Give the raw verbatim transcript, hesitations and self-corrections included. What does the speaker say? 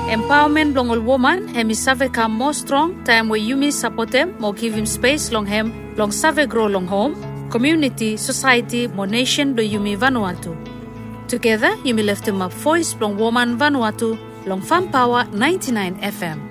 Empowerment long all woman hemi save come more strong time where Yumi support him more give him space long him long save grow long home community society more nation do Yumi Vanuatu. Together Yumi lift him up voice long woman Vanuatu long Fun Power ninety-nine F M.